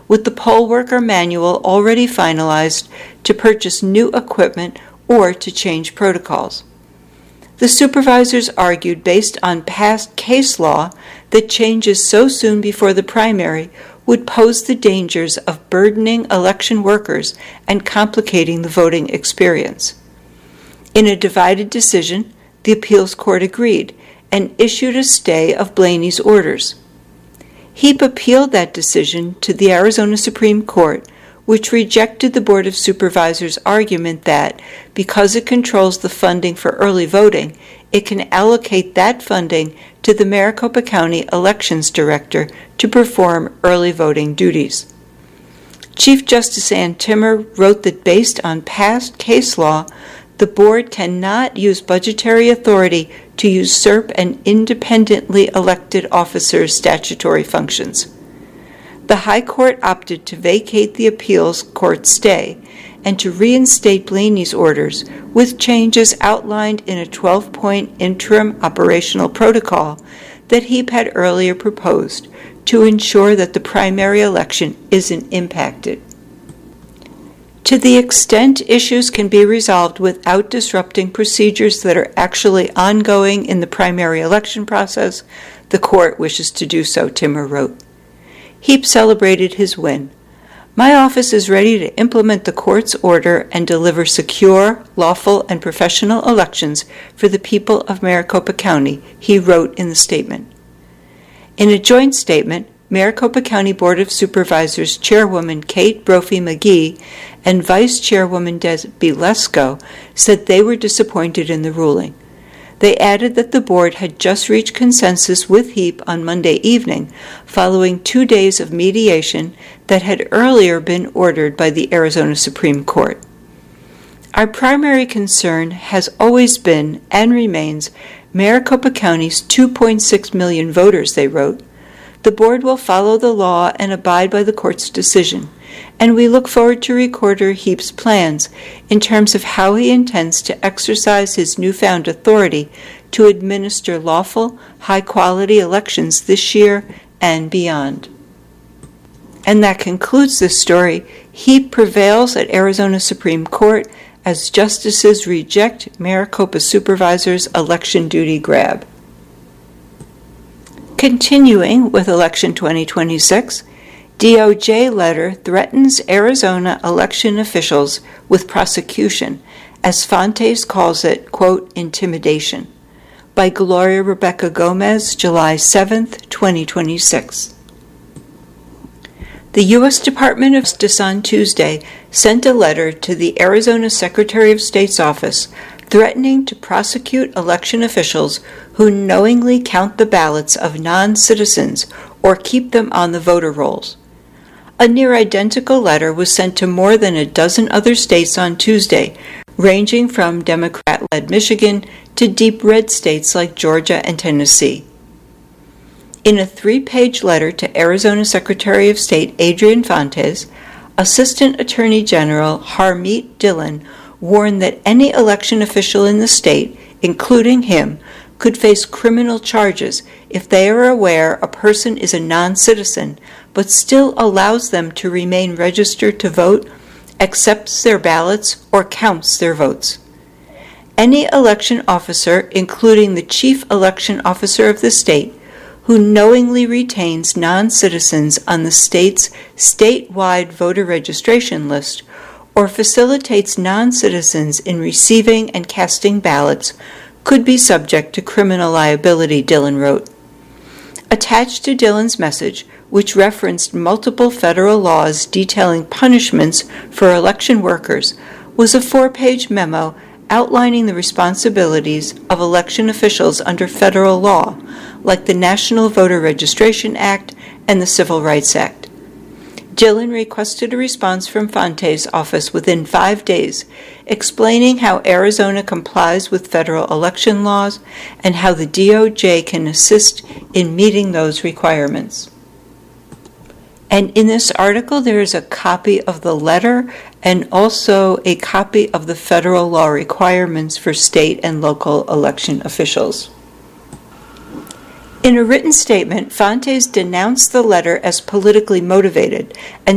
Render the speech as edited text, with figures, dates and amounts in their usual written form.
with the poll worker manual already finalized to purchase new equipment or to change protocols. The supervisors argued, based on past case law, that changes so soon before the primary would pose the dangers of burdening election workers and complicating the voting experience. In a divided decision, the appeals court agreed and issued a stay of Blaney's orders. HEAP appealed that decision to the Arizona Supreme Court, which rejected the Board of Supervisors' argument that, because it controls the funding for early voting, it can allocate that funding to the Maricopa County Elections Director to perform early voting duties. Chief Justice Ann Timmer wrote that based on past case law, the board cannot use budgetary authority to usurp an independently elected officer's statutory functions. The High Court opted to vacate the appeals court stay and to reinstate Blaney's orders with changes outlined in a 12-point interim operational protocol that HEAP had earlier proposed to ensure that the primary election isn't impacted. To the extent issues can be resolved without disrupting procedures that are actually ongoing in the primary election process, the court wishes to do so, Timmer wrote. HEAP celebrated his win. My office is ready to implement the court's order and deliver secure, lawful, and professional elections for the people of Maricopa County, he wrote in the statement. In a joint statement, Maricopa County Board of Supervisors Chairwoman Kate Brophy-McGee and Vice Chairwoman Debbie Lesko said they were disappointed in the ruling. They added that the board had just reached consensus with HEAP on Monday evening, following 2 days of mediation that had earlier been ordered by the Arizona Supreme Court. Our primary concern has always been and remains Maricopa County's 2.6 million voters, they wrote. The board will follow the law and abide by the court's decision, and we look forward to Recorder HEAP's plans in terms of how he intends to exercise his newfound authority to administer lawful, high-quality elections this year and beyond. And that concludes this story. HEAP prevails at Arizona Supreme Court as justices reject Maricopa supervisors' election duty grab. Continuing with Election 2026, DOJ letter threatens Arizona election officials with prosecution, as Fontes calls it, quote, intimidation, by Gloria Rebecca Gomez, July 7, 2026. The U.S. Department of Justice on Tuesday sent a letter to the Arizona Secretary of State's office threatening to prosecute election officials who knowingly count the ballots of non-citizens or keep them on the voter rolls. A near-identical letter was sent to more than a dozen other states on Tuesday, ranging from Democrat-led Michigan to deep red states like Georgia and Tennessee. In a 3-page letter to Arizona Secretary of State Adrian Fontes, Assistant Attorney General Harmeet Dillon warned that any election official in the state, including him, could face criminal charges if they are aware a person is a non-citizen but still allows them to remain registered to vote, accepts their ballots, or counts their votes. Any election officer, including the chief election officer of the state, who knowingly retains non-citizens on the state's statewide voter registration list or facilitates non-citizens in receiving and casting ballots could be subject to criminal liability, Dillon wrote. Attached to Dillon's message, which referenced multiple federal laws detailing punishments for election workers, was a 4-page memo outlining the responsibilities of election officials under federal law, like the National Voter Registration Act and the Civil Rights Act. Dillon requested a response from Fontes' office within 5 days, explaining how Arizona complies with federal election laws and how the DOJ can assist in meeting those requirements. And in this article, there is a copy of the letter and also a copy of the federal law requirements for state and local election officials. In a written statement, Fontes denounced the letter as politically motivated and